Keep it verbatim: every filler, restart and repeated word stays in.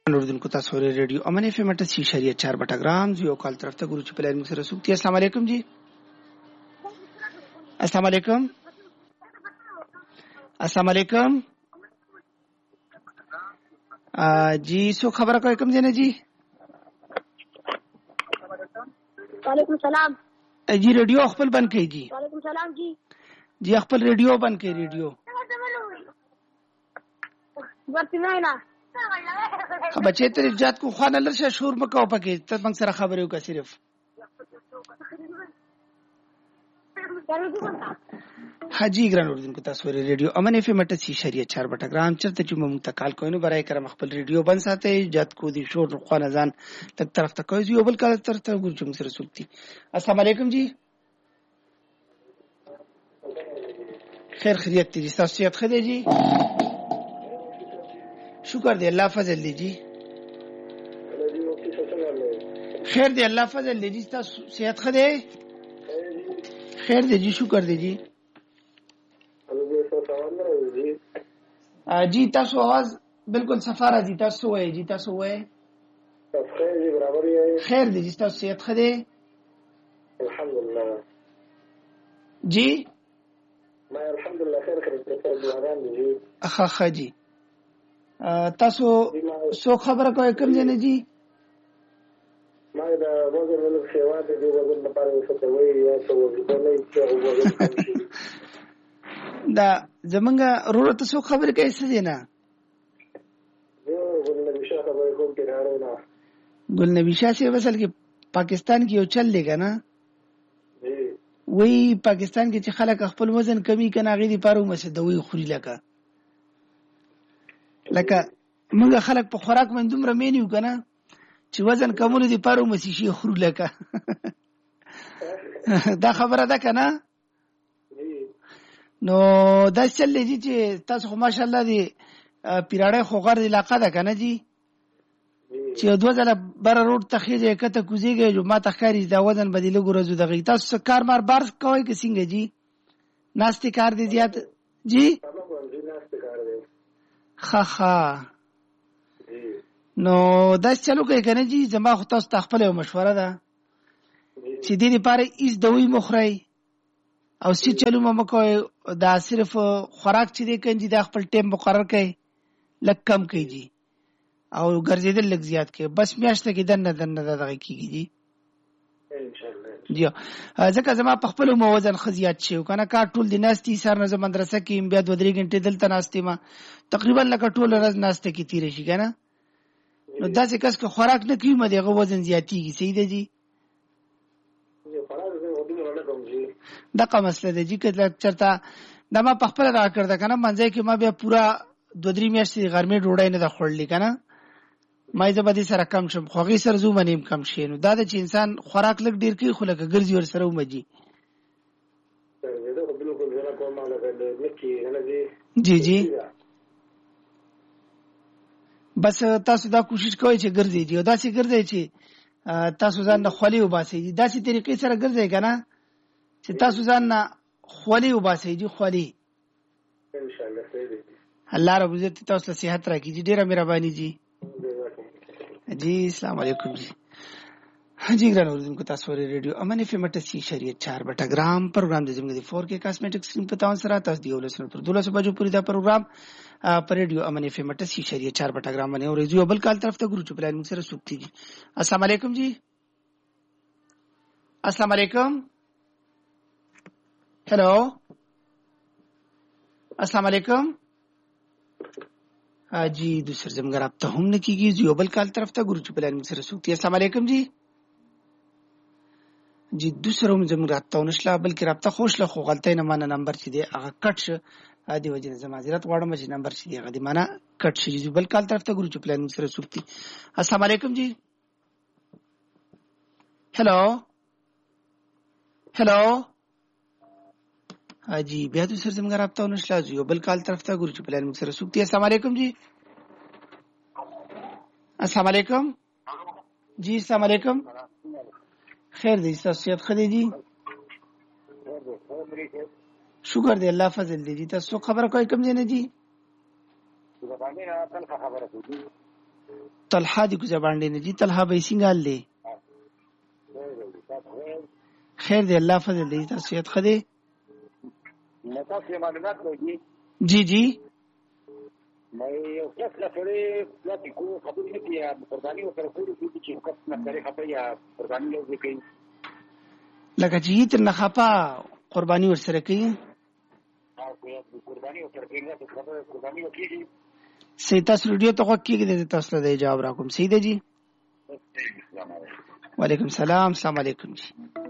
نوردن کو تاسو ریډیو امن اف ام اٹھاسی اشاریہ چار بٹاګرام یو کال طرف ته ګورو چې پلان موږ سره سوکتي. السلام علیکم جی. السلام علیکم. السلام علیکم. جی سو خبر کوي کوم جن جی. وعلیکم السلام جی ریډیو خپل بند کړئ جی. وعلیکم السلام جی. جی خپل ریډیو بند کړئ ریډیو. ورته نه نه بچې ته رجات کو خانه لرشه شور مکو پکې ته موږ سره خبرې وکړه صرف. حاجی ګران اردن کو تاسو ریډیو امن اف ام اٹھاسی اشاریہ چار بٹاګرام چرته چې موږ ته کال کوینو برای کرم خپل ریډیو بند ساتي جات کو دي شور خانه ځان تک طرف ته کوي یو بل کال طرف ته ګورچم سره سوکتي. السلام علیکم جی. خیر خیریت دي تاسو صحت خدای جی. شکر دی اللہ فضل دی جی. خیر دی اللہ فضل دی جی. تاسو صحت خدای خیر دی جی. شکر دی جی. جی تاسو आवाज بالکل صفا راځي. تاسو وایي جی. تاسو وایي خیر دی جی. تاسو صحت خدای الحمدلله جی. ما الحمدلله خیر خیر دعاګان دي. اخا خا جی. تاسو سو خبره کوي کوم ځای جی. ما دا وزن ولې خیوا ته دی وزن لپاره څه وایي یا څه وایي دا زمونږ رورو ته سو خبره کوي څه دی نه. یو ګل نبی شاه خبره کوم کې راړو نه. ګل نبی شاه سی وصل کې پاکستان کې یو چل لګا نه. وی پاکستان کې چې خلک خپل وزن کمی کنه غیدي پارو مشه دوی خوري لکه لکه موږ خلک په خوراک باندې دومره مینیو کنه چې وزن کمول دي پارو مسی شي خورو لکه دا خبره ده کنه. نو دا چل لږی چې تاسو خو ماشاءالله دی پیراړې خوغر علاقہ ده کنه جی چې دوه ځله بر روډ تخیږي کته کوزیږي جو ما تخکاری دا وزن بدیله ګورځو دغه تاسو کار مار بار کوي که څنګه جی. ناشتي کار دي زیات جی. خا خا نو دا چلو کوي کنه جی. زما خو تاسو تخپل یو مشوره ده چې دې لپاره ایس دوی مخری او سی چلو مم کوي دا صرف خوراک چې دې کنجي دا خپل ټیم مقرر کړي لک کم کوي جی او ګرځیدل لږ زیات کې بس میاشته کې دنه دنه دغه کیږي جی ان شاء الله جی. ځکه زما په خپل موازن خزيات شي کنه کار ټول د ناستي سر نه مدرسه کې بیا دوه درې غنټې دلته ناستي ما تقریبا لکه ټول ورځ ناسته کې تیر شي کنه. نو داسې کس که خوراک نه کوي مده غو وزن زیاتیږي. صحیح ده جی. دغه مسله ده جی کله چرته دا ما په خپل را کړ دا کنه منځه کې ما بیا پورا دوه درې میاشتې غرمې ډوډۍ نه د خورلې کنه ما یې زبدي سره کم شم خوږی سره زو منیم کم شي. نو دا د چې انسان خوراک لګ ډیر کوي خو لکه ګرځي ور سره ومجي. جی جی بس تاسو دا کوشش کوئ چې ګرځي جی. دا چې ګرځي چې تاسو ځان نه خولي وباسي جی. دا چې طریقې سره ګرځي کنه چې تاسو ځان نه خولي وباسي جی. خولي ان شاء الله خیر دی. الله رب عزت تاسو له صحت راکړي جی. ډیره مهرباني جی. جی السلام علیکم جی. جی ګران اوریدونکو تاسو ریډیو امن اف ام اٹھاسی اشاریہ چار بٹاګرام پروګرام د زموږ د فور کې کاسمیټک سکرین په تاون سره تاسو دی ولسنه پر دولس بجو پوری دا پروګرام پر ریډیو امن اف ام اٹھاسی اشاریہ چار بٹاګرام باندې او ریډیو بل کال طرف ته ګورو چې پلان موږ سره سوکتي جی. السلام علیکم جی. السلام علیکم. हेलो अस्सलाम वालेकुम. जी दूसरे जमगर आप तो हम ने की की जोबल काल तरफ था गुरु चुपलान सर सुक्ति. अस्सलाम वालेकुम जी. जी दूसरों जमगर आप तो नशला बल्कि राब्ता خوش له خو غلطه نه معنا نمبر چې دی هغه کټ ش ادي وجه زمازرات غواړم چې نمبر چې دی هغه دی معنا کټ شي جوبل کال طرف ته ګورو چپلان سره سوکتي. السلام علیکم جی. हेलो हेलो जी بیا د سر زمګر رابطه ونشلا یو بل کال طرف ته ګورو چې پلان موږ سره سوکتي. السلام علیکم جی. السلام علیکم جی. السلام علیکم. خیر دی تاسو صحت خدای جی. شکر دی الله فضل دی جی. تاسو خبر کوي کوم نه جی. طلحه دی کو باندې نه جی طلحه به سنگال دی خیر دی الله فضل دی تاسو یې خدای متا څه معلومات کوي جی جی مې یو څه لپاره پلاټ کو خبرې نه کیه قرباني او تر ټولو دې چې کس نه لري خبرې یا قرباني یو ځکه لکه چې تر نه خپا قرباني ورسره کوي قرباني او تر ټولو خبره قرباني وکړي سي تاسو ریډیو ته وګورئ کېږي تاسو له جواب راکوم سي دی جی وعلیکم السلام السلام علیکم جی